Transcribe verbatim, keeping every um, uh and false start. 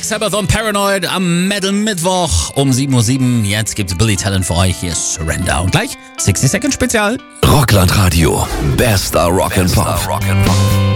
Black Sabbath und Paranoid am Metal Mittwoch um sieben Uhr sieben. Jetzt gibt's Billy Talent für euch. Hier ist Surrender. Und gleich sechzig Second Spezial. Rockland Radio. Bester Rock'n'Pop.